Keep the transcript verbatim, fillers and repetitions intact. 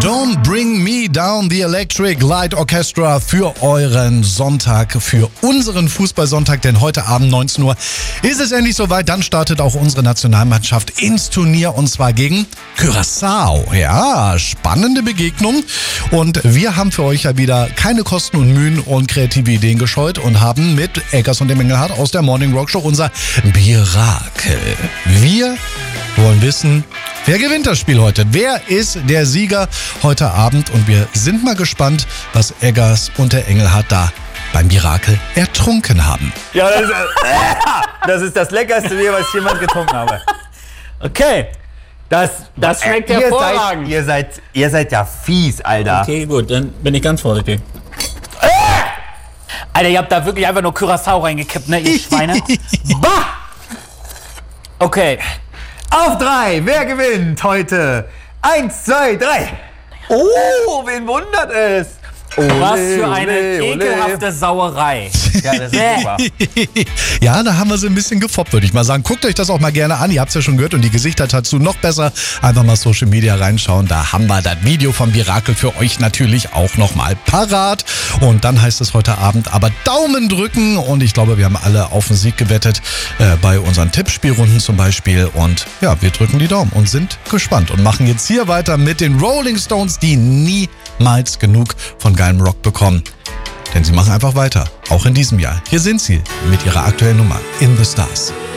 Don't Bring Me Down, the Electric Light Orchestra für euren Sonntag, für unseren Fußballsonntag, denn heute Abend neunzehn Uhr ist es endlich soweit. Dann startet auch unsere Nationalmannschaft ins Turnier und zwar gegen Curaçao. Ja, spannende Begegnung und wir haben für euch ja wieder keine Kosten und Mühen und kreative Ideen gescheut und haben mit Eggers und dem Engelhardt aus der Morning Rock Show unser Birakel. Wir wollen wissen, wer gewinnt das Spiel heute? Wer ist der Sieger heute Abend? Und wir sind mal gespannt, was Eggers und der Engelhardt da beim Mirakel ertrunken haben. Ja, das ist, das ist das leckerste Bier, was ich jemals getrunken habe. Okay. Das, das schmeckt ihr hervorragend. Seid, ihr, seid, ihr seid ja fies, Alter. Okay, gut, dann bin ich ganz vorsichtig. Alter, ihr habt da wirklich einfach nur Curaçao reingekippt, ne, ihr Schweine? Bah! Okay. Auf drei, wer gewinnt heute? Eins, zwei, drei. Oh, wen wundert es? Ole, Was für eine ole, ole. ekelhafte Sauerei. Ja, das ist super. Ja, da haben wir sie ein bisschen gefoppt, würde ich mal sagen. Guckt euch das auch mal gerne an. Ihr habt es ja schon gehört und die Gesichter dazu noch besser. Einfach mal Social Media reinschauen. Da haben wir das Video vom Mirakel für euch natürlich auch nochmal parat. Und dann heißt es heute Abend aber Daumen drücken. Und ich glaube, wir haben alle auf den Sieg gewettet. Äh, bei unseren Tippspielrunden zum Beispiel. Und ja, wir drücken die Daumen und sind gespannt. Und machen jetzt hier weiter mit den Rolling Stones, die niemals genug von geilem Rock bekommen. Denn sie machen einfach weiter, auch in diesem Jahr. Hier sind sie mit ihrer aktuellen Nummer In the Stars.